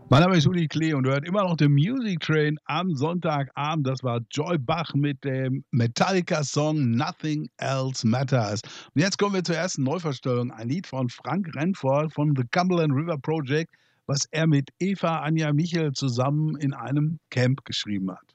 Mein Name ist Uli Klee und du hört immer noch den Music Train am Sonntagabend. Das war Joy Bach mit dem Metallica-Song Nothing Else Matters. Und jetzt kommen wir zur ersten Neuverstellung. Ein Lied von Frank Renford von The Cumberland River Project, was er mit Eva Anja Michel zusammen in einem Camp geschrieben hat.